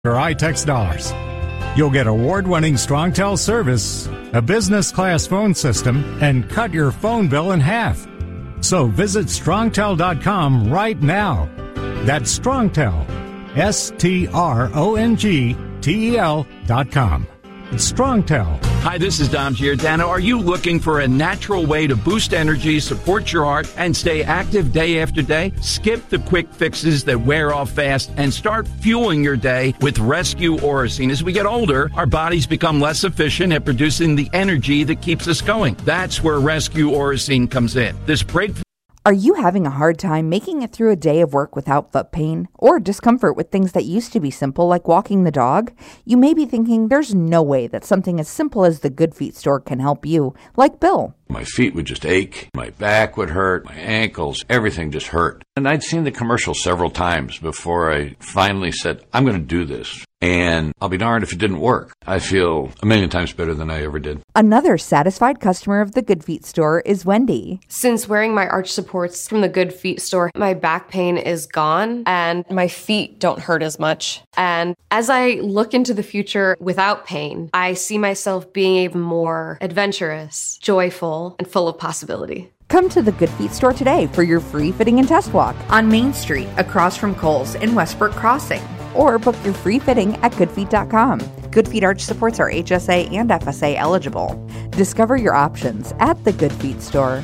or iText dollars. You'll get award-winning StrongTel service, a business-class phone system, and cut your phone bill in half. So visit StrongTel.com right now. That's StrongTel, StrongTel.com. It's StrongTel. Hi, this is Dom Giordano. Are you looking for a natural way to boost energy, support your heart, and stay active day after day? Skip the quick fixes that wear off fast and start fueling your day with Rescue Orosine. As we get older, our bodies become less efficient at producing the energy that keeps us going. That's where Rescue Orosine comes in. This breakthrough. Are you having a hard time making it through a day of work without foot pain or discomfort with things that used to be simple like walking the dog? You may be thinking there's no way that something as simple as the Good Feet store can help you, like Bill. My feet would just ache, my back would hurt, my ankles, everything just hurt. And I'd seen the commercial several times before I finally said, I'm going to do this. And I'll be darned if it didn't work. I feel a million times better than I ever did. Another satisfied customer of the Good Feet store is Wendy. Since wearing my arch supports from the Good Feet store, my back pain is gone and my feet don't hurt as much. And as I look into the future without pain, I see myself being even more adventurous, joyful, and full of possibility. Come to the Good Feet store today for your free fitting and test walk on Main Street, across from Kohl's in Westbrook Crossing. Or book your free fitting at goodfeet.com. Good Feet arch supports are HSA and FSA eligible. Discover your options at the Good Feet store.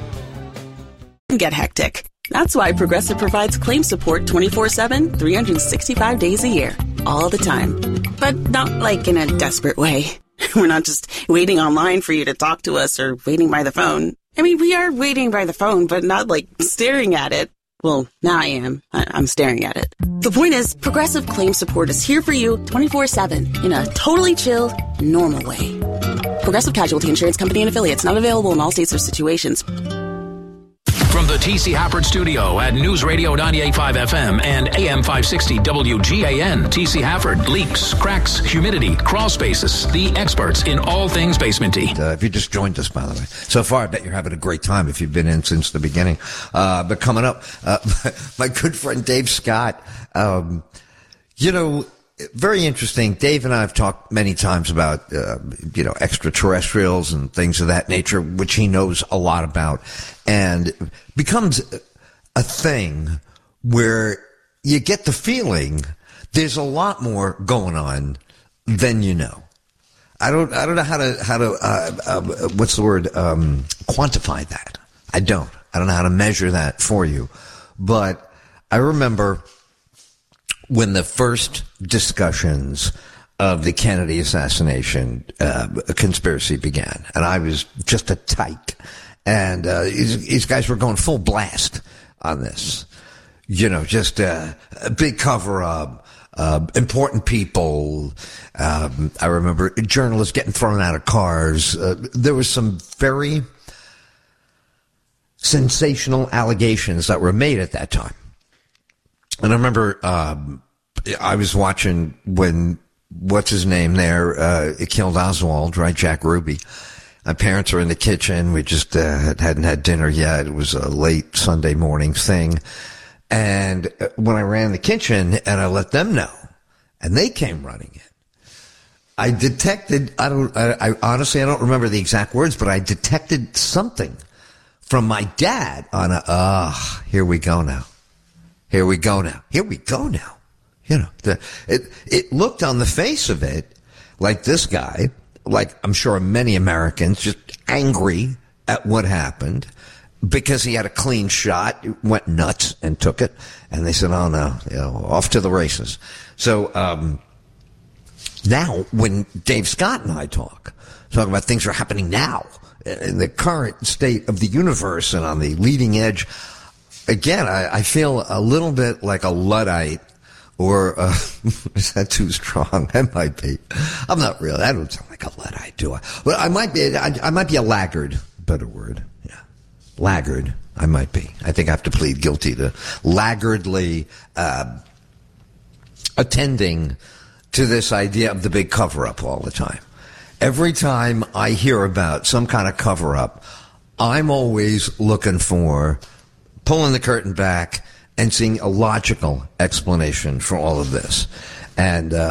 Get hectic. That's why Progressive provides claim support 24/7, 365 days a year. All the time. But not like in a desperate way. We're not just waiting online for you to talk to us or waiting by the phone. I mean, we are waiting by the phone, but not like staring at it. Well, now I am. I'm staring at it. The point is, Progressive Claim Support is here for you 24/7 in a totally chill, normal way. Progressive Casualty Insurance Company and Affiliates, not available in all states or situations. From the T.C. Hafford Studio at News Radio 98.5 FM and AM 560 WGAN, T.C. Hafford, leaks, cracks, humidity, crawl spaces, the experts in all things basementy. If you just joined us, by the way, so far I bet you're having a great time if you've been in since the beginning. But coming up, my good friend Dave Scott, very interesting. Dave and I have talked many times about, extraterrestrials and things of that nature, which he knows a lot about, and becomes a thing where you get the feeling there's a lot more going on than you know. I don't know how to what's the word, quantify that. I don't know how to measure that for you, but I remember when the first discussions of the Kennedy assassination conspiracy began, and I was just a tyke, and these guys were going full blast on this, just a big cover-up, important people. I remember journalists getting thrown out of cars. There was some very sensational allegations that were made at that time. And I remember I was watching when, what's his name there, it killed Oswald, right, Jack Ruby. My parents were in the kitchen. We just hadn't had dinner yet. It was a late Sunday morning thing. And when I ran the kitchen and I let them know, and they came running in, I detected, I honestly, I don't remember the exact words, but I detected something from my dad on here we go now. Here we go now. Here we go now. It looked on the face of it like this guy, like I'm sure many Americans, just angry at what happened because he had a clean shot, went nuts and took it. And they said, oh no, off to the races. So, now when Dave Scott and I talk about things that are happening now in the current state of the universe and on the leading edge, again, I feel a little bit like a Luddite, or is that too strong? I might be. I'm not really. I don't sound like a Luddite, do I? But I might be. I might be a laggard. Better word. Yeah, laggard. I might be. I think I have to plead guilty to laggardly attending to this idea of the big cover-up all the time. Every time I hear about some kind of cover-up, I'm always looking for pulling the curtain back and seeing a logical explanation for all of this. And